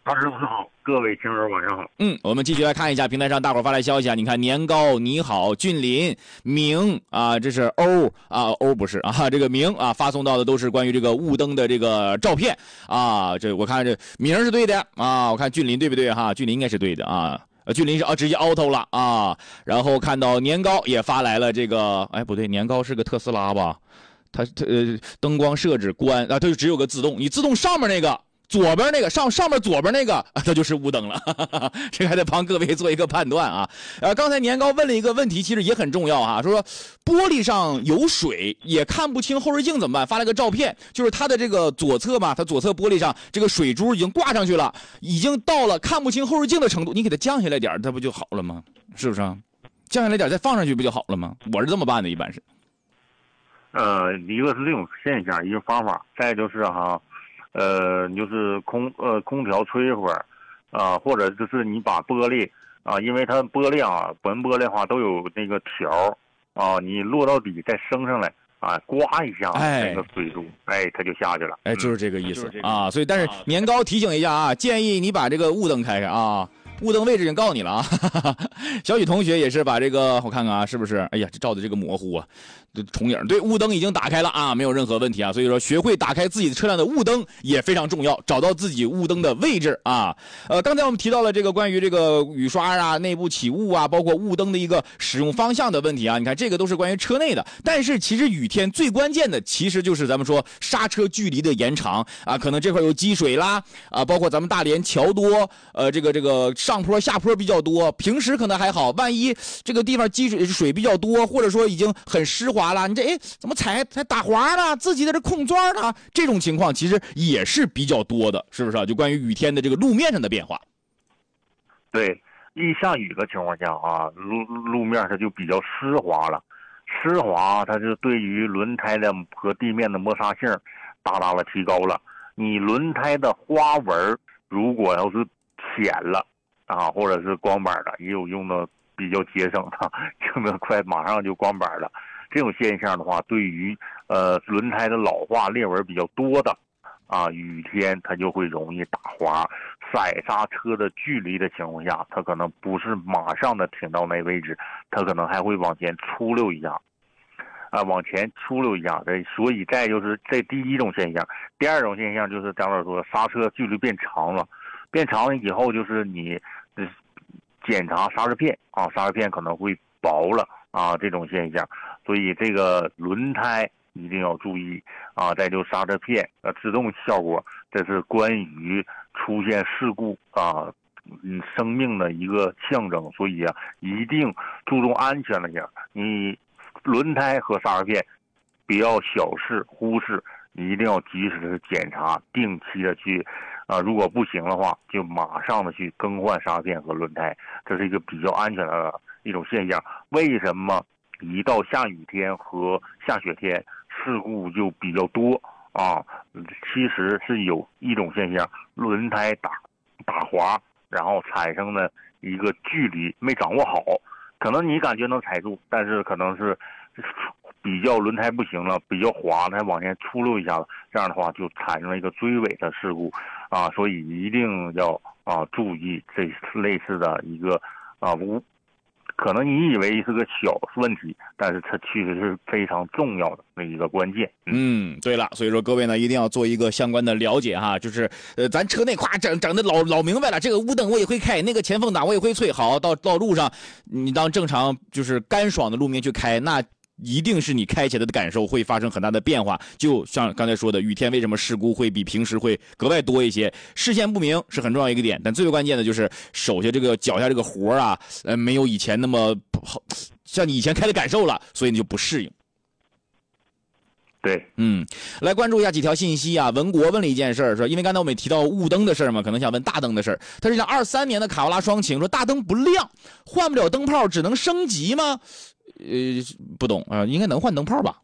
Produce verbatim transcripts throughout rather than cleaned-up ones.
大师傅好，各位听友晚上好。 嗯，我们继续来看一下平台上大伙发来消息啊，你看年糕你好俊林明啊，这是欧啊欧不是啊，这个明啊发送到的都是关于这个雾灯的这个照片啊，这我看这明是对的啊，我看俊林对不对哈？俊林应该是对的啊。呃，俊林是啊，直接 auto 了啊，然后看到年糕也发来了这个，哎不对，年糕是个特斯拉吧？它呃灯光设置关啊，它就只有个自动，你自动上面那个。左边那个上上面左边那个，它就是雾灯了，哈哈哈，这个还得帮各位做一个判断啊。呃，刚才年糕问了一个问题，其实也很重要啊，说说玻璃上有水也看不清后视镜怎么办？发了个照片，就是它的这个左侧嘛，它左侧玻璃上这个水珠已经挂上去了，已经到了看不清后视镜的程度，你给它降下来点，它不就好了吗？是不是啊？降下来点再放上去不就好了吗？我是这么办的，一般是。 呃，一个是这种现象，一个方法，再就是哈。呃，就是空呃空调吹一会儿，啊、呃，或者就是你把玻璃啊、呃，因为它玻璃啊，本玻璃的话都有那个条啊、呃，你落到底再升上来啊，刮一下那个水珠，哎，哎它就下去了。 哎，就是这个意思、 嗯、 啊。所以，但是年糕提醒一下啊，建议你把这个雾灯开开啊。雾灯位置已经告诉你了啊，小雨同学也是把这个我看看啊，是不是？哎呀，这照的这个模糊啊，这重影。对，雾灯已经打开了啊，没有任何问题啊。所以说，学会打开自己的车辆的雾灯也非常重要，找到自己雾灯的位置啊。呃，刚才我们提到了这个关于这个雨刷啊、内部起雾啊，包括雾灯的一个使用方向的问题啊。你看，这个都是关于车内的，但是其实雨天最关键的其实就是咱们说刹车距离的延长啊，可能这块有积水啦啊，包括咱们大连桥多，呃，这个这个。上坡下坡比较多，平时可能还好，万一这个地方积水水比较多，或者说已经很湿滑了，你这哎怎么踩才打滑了，自己的这空钻呢？这种情况其实也是比较多的，是不是啊？就关于雨天的这个路面上的变化。 对，一下雨的情况下啊，路路面它就比较湿滑了，湿滑它就对于轮胎的和地面的摩擦性大大的提高了。你轮胎的花纹如果要是浅了。啊，或者是光板的，也有用的比较节省的，用的快马上就光板了。这种现象的话，对于呃轮胎的老化裂纹比较多的啊，雨天它就会容易打滑。踩刹车的距离的情况下，它可能不是马上的停到那位置，它可能还会往前出溜一下，啊，往前出溜一下。所以再就是这第一种现象，第二种现象就是张老师说，刹车距离变长了。变长了以后，就是你检查刹车片啊，刹车片可能会薄了啊，这种现象。所以这个轮胎一定要注意啊。再就刹车片呃制动效果，这是关于出现事故啊，嗯，生命的一个象征。所以啊，一定注重安全了下。你轮胎和刹车片不要小事忽视，一定要及时的检查，定期的去。啊，如果不行的话，就马上的去更换刹片和轮胎，这是一个比较安全的一种现象。为什么一到下雨天和下雪天事故就比较多啊？其实是有一种现象，轮胎打打滑，然后产生的一个距离没掌握好，可能你感觉能踩住，但是可能是比较轮胎不行了，比较滑，它往前出溜一下子，这样的话就产生了一个追尾的事故啊，所以一定要啊注意这类似的一个啊无，可能你以为是个小问题，但是它其实是非常重要的一个关键。 嗯，对了，所以说各位呢一定要做一个相关的了解哈，就是呃咱车内夸整整的老老明白了，这个雾灯我也会开，那个前风挡我也会吹，好，到到路上你当正常就是干爽的路面去开，那一定是你开起来的感受会发生很大的变化。就像刚才说的，雨天为什么事故会比平时会格外多一些？视线不明是很重要一个点，但最为关键的就是手下这个脚下这个活啊，呃，没有以前那么好，像你以前开的感受了，所以你就不适应。 对， 嗯，来关注一下几条信息啊。文国问了一件事儿，说因为刚才我们也提到雾灯的事儿嘛，可能想问大灯的事儿。他是讲二三年的卡罗拉双擎，说大灯不亮，换不了灯泡，只能升级吗？呃，不懂啊、呃，应该能换灯泡吧？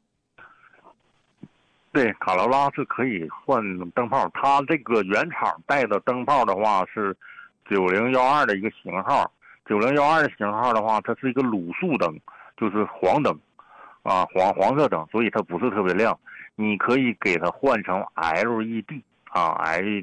对，卡罗拉是可以换灯泡，它这个原厂带的灯泡的话是九零一二的一个型号，九零一二的型号的话，它是一个卤素灯，就是黄灯。啊，黄黄色灯，所以它不是特别亮。你可以给它换成 L E D 啊 ，L